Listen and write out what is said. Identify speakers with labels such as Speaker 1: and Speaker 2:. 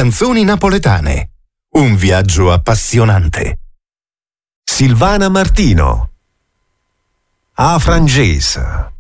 Speaker 1: Canzoni napoletane. Un viaggio appassionante.
Speaker 2: Silvana Martino. A Frangese.